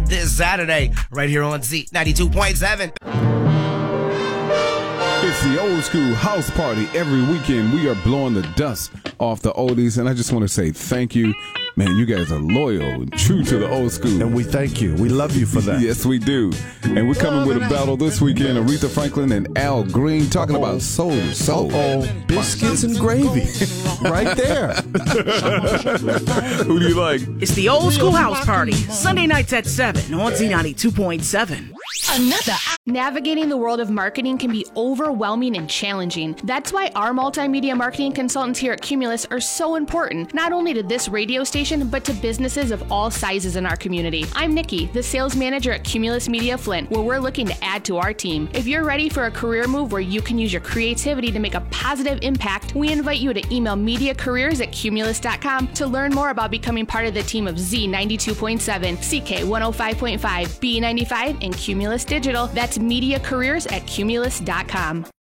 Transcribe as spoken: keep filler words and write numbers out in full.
this Saturday right here on Z ninety-two point seven. It's the old school house party. Every weekend we are blowing the dust off the oldies, and I just want to say thank you. Man, you guys are loyal and true to the old school. And we thank you. We love you for that. Yes, we do. And we're coming with a battle this weekend. Aretha Franklin and Al Green talking Uh-oh. about soul to soul. Oh, biscuits and gravy. Right there. Who do you like? It's the old school house party. Sunday nights at seven on Z ninety-two point seven. Another. Navigating the world of marketing can be overwhelming and challenging. That's why our multimedia marketing consultants here at Cumulus are so important, not only to this radio station, but to businesses of all sizes in our community. I'm Nikki, the sales manager at Cumulus Media Flint, where we're looking to add to our team. If you're ready for a career move where you can use your creativity to make a positive impact, we invite you to email mediacareers at cumulus dot com to learn more about becoming part of the team of Z ninety-two point seven, C K one oh five point five, B ninety-five, and Cumulus Digital. That's mediacareers at cumulus dot com.